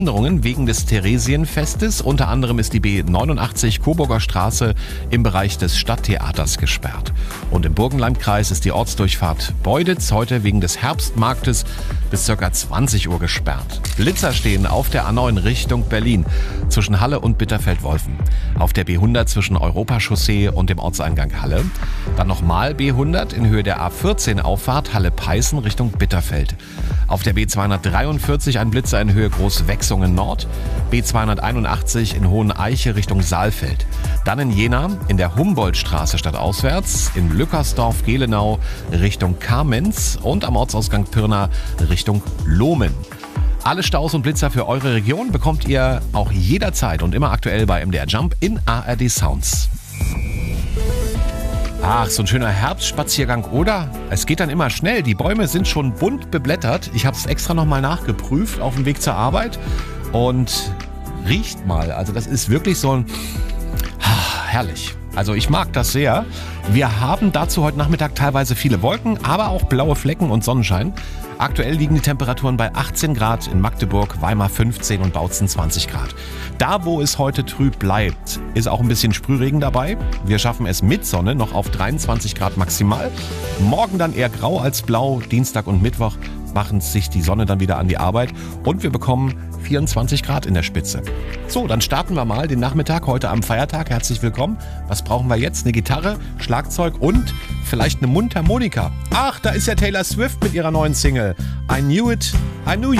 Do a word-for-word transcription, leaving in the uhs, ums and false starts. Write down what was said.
Änderungen wegen des Theresienfestes. Unter anderem ist die B neunundachtzig Coburger Straße im Bereich des Stadttheaters gesperrt. Und im Burgenlandkreis ist die Ortsdurchfahrt Beuditz heute wegen des Herbstmarktes bis ca. zwanzig Uhr gesperrt. Blitzer stehen auf der A neun Richtung Berlin zwischen Halle und Bitterfeld-Wolfen. Auf der B hundert zwischen Europachaussee und dem Ortseingang Halle. Dann nochmal B hundert in Höhe der A vierzehn Auffahrt Halle-Peißen Richtung Bitterfeld. Auf der B zweihundertdreiundvierzig ein Blitzer in Höhe Großwechsungen Nord, B zweihunderteinundachtzig in Hoheneiche Richtung Saalfeld. Dann in Jena in der Humboldtstraße stadtauswärts, in Lückersdorf-Gelenau Richtung Kamenz und am Ortsausgang Pirna Richtung Lohmen. Alle Staus und Blitzer für eure Region bekommt ihr auch jederzeit und immer aktuell bei M D R Jump in A R D Sounds. Ach, so ein schöner Herbstspaziergang, oder? Es geht dann immer schnell. Die Bäume sind schon bunt beblättert. Ich habe es extra nochmal nachgeprüft auf dem Weg zur Arbeit. Und riecht mal. Also das ist wirklich so ein... Ah, herrlich. Also ich mag das sehr. Wir haben dazu heute Nachmittag teilweise viele Wolken, aber auch blaue Flecken und Sonnenschein. Aktuell liegen die Temperaturen bei achtzehn Grad in Magdeburg, Weimar fünfzehn und Bautzen zwanzig Grad. Da, wo es heute trüb bleibt, ist auch ein bisschen Sprühregen dabei. Wir schaffen es mit Sonne noch auf dreiundzwanzig Grad maximal. Morgen dann eher grau als blau. Dienstag und Mittwoch machen sich die Sonne dann wieder an die Arbeit und wir bekommen vierundzwanzig Grad in der Spitze. So, dann starten wir mal den Nachmittag heute am Feiertag. Herzlich willkommen. Was brauchen wir jetzt? Eine Gitarre, Schlagzeug und vielleicht eine Mundharmonika. Ach, da ist ja Taylor Swift mit ihrer neuen Single I Knew It, I Knew You.